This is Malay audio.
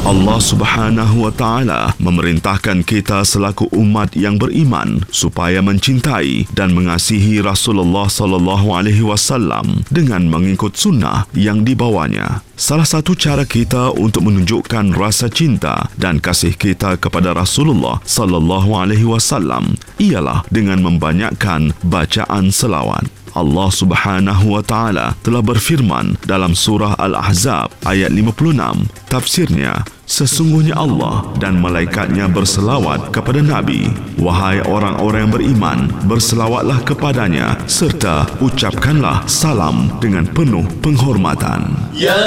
Allah Subhanahu wa Ta'ala memerintahkan kita selaku umat yang beriman supaya mencintai dan mengasihi Rasulullah sallallahu alaihi wasallam dengan mengikut sunnah yang dibawanya. Salah satu cara kita untuk menunjukkan rasa cinta dan kasih kita kepada Rasulullah sallallahu alaihi wasallam ialah dengan membanyakkan bacaan selawat. Allah Subhanahu wa Ta'ala telah berfirman dalam surah Al-Ahzab ayat 56. Tafsirnya, sesungguhnya Allah dan malaikatnya berselawat kepada Nabi. Wahai orang-orang yang beriman, berselawatlah kepadanya serta ucapkanlah salam dengan penuh penghormatan. Ya